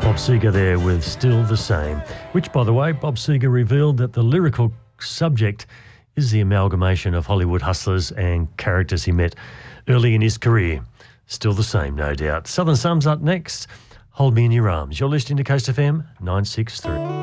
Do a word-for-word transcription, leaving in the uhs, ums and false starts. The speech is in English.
Bob Seger there with Still the Same, which, by the way, Bob Seger revealed that the lyrical subject is the amalgamation of Hollywood hustlers and characters he met early in his career. Still the same, no doubt. Southern Sums up next. Hold Me in Your Arms. You're listening to Coast F M nine six three.